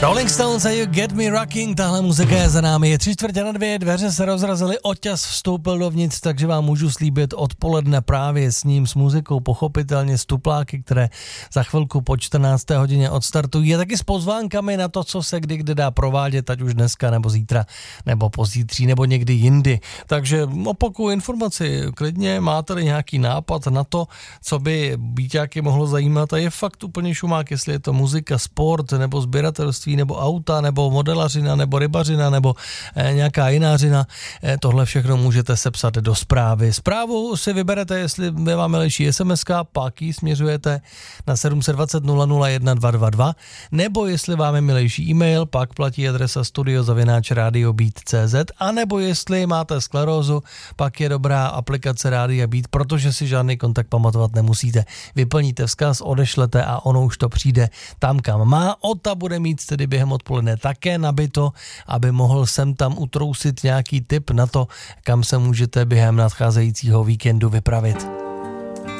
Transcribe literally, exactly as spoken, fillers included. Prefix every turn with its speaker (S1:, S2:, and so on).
S1: Rolling Stones a You Get Me Rocking, tahle muzika je za námi, je tři čtvrtě na dvě, dveře se rozrazily, Oťas vstoupil dovnitř, takže vám můžu slíbit odpoledne právě s ním, s muzikou, pochopitelně s tupláky, které za chvilku po čtrnácté hodině odstartují, a taky s pozvánkami na to, co se kdy kde dá provádět, ať už dneska, nebo zítra, nebo pozítří, nebo někdy jindy. Takže opakuju informaci, klidně máte-li nějaký nápad na to, co by býťáky mohlo zajímat, a je fakt úplně šumák, jestli je to muzika, sport, nebo sběratelství, nebo auta, nebo modelařina, nebo rybařina, nebo eh, nějaká jinářina. Eh, tohle všechno můžete sepsat do zprávy. Zprávu si vyberete, jestli by vám leží es em eska, pak ji směřujete na sedm dva nula nula nula jedna dva dva dva, nebo jestli vám je milejší e-mail, pak platí adresa studio zavináč radio beat tečka cé zet, a nebo jestli máte sklerózu, pak je dobrá aplikace Rádia Beat, protože si žádný kontakt pamatovat nemusíte. Vyplníte vzkaz, odešlete a ono už to přijde tam, kam má. Ota bude mít tedy během odpoledne také nabito, aby mohl sem tam utrousit nějaký tip na to, kam se můžete během nadcházejícího víkendu vypravit.